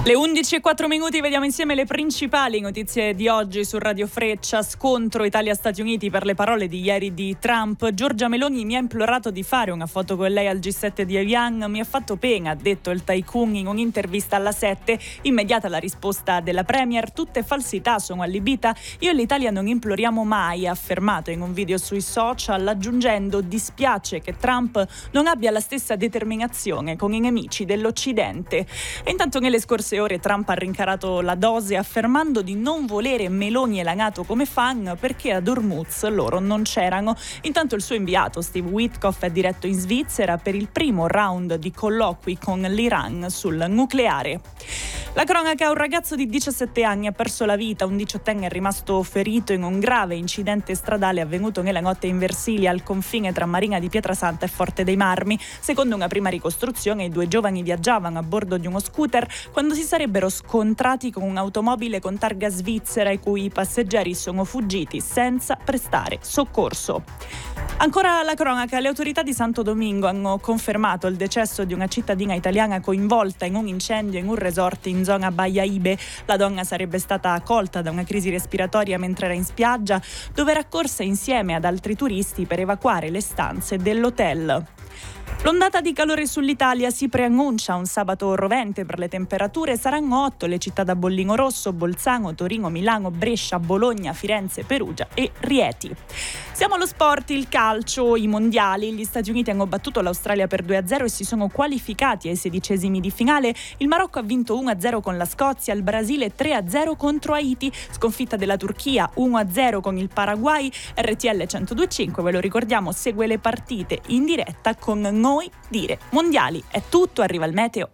Le 11:04, vediamo insieme le principali notizie di oggi su Radio Freccia. Scontro Italia-Stati Uniti per le parole di ieri di Trump. Giorgia Meloni mi ha implorato di fare una foto con lei al G7 di Evian. Mi ha fatto pena, ha detto il tycoon in un'intervista alla 7. Immediata la risposta della Premier: tutte falsità, sono allibita. Io e l'Italia non imploriamo mai, ha affermato in un video sui social, aggiungendo: dispiace che Trump non abbia la stessa determinazione con i nemici dell'Occidente. E intanto nelle scorse ore Trump ha rincarato la dose affermando di non volere Meloni e la NATO come fan perché ad Hormuz loro non c'erano. Intanto il suo inviato Steve Witkoff è diretto in Svizzera per il primo round di colloqui con l'Iran sul nucleare. La cronaca: un ragazzo di 17 anni ha perso la vita, un 18enne è rimasto ferito in un grave incidente stradale avvenuto nella notte in Versilia, al confine tra Marina di Pietrasanta e Forte dei Marmi. Secondo una prima ricostruzione, i due giovani viaggiavano a bordo di uno scooter quando si sarebbero scontrati con un'automobile con targa svizzera i cui passeggeri sono fuggiti senza prestare soccorso. Ancora la cronaca: le autorità di Santo Domingo hanno confermato il decesso di una cittadina italiana coinvolta in un incendio in un resort in zona Baia Ibe. La donna sarebbe stata colta da una crisi respiratoria mentre era in spiaggia, dove era accorsa insieme ad altri turisti per evacuare le stanze dell'hotel. L'ondata di calore sull'Italia si preannuncia un sabato rovente per le temperature. Saranno 8 le città da bollino rosso: Bolzano, Torino, Milano, Brescia, Bologna, Firenze, Perugia e Rieti. Siamo allo sport, il calcio, i mondiali. Gli Stati Uniti hanno battuto l'Australia per 2-0 e si sono qualificati ai 16esimi di finale. Il Marocco ha vinto 1-0 con la Scozia, il Brasile 3-0 contro Haiti, sconfitta della Turchia 1-0 con il Paraguay. RTL 102.5, ve lo ricordiamo, segue le partite in diretta con Noi Dire Mondiali. È tutto, arriva il meteo.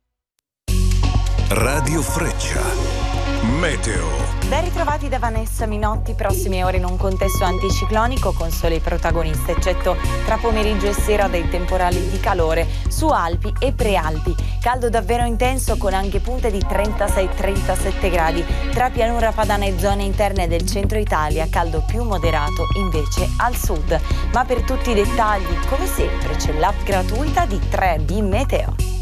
Radio Freccia, meteo. Ben ritrovati da Vanessa Minotti. Prossime ore in un contesto anticiclonico con sole protagoniste, eccetto tra pomeriggio e sera dei temporali di calore su Alpi e Prealpi. Caldo davvero intenso con anche punte di 36-37 gradi. Tra pianura padana e zone interne del centro Italia, caldo più moderato invece al sud. Ma per tutti i dettagli, come sempre, c'è l'app gratuita di 3D Meteo.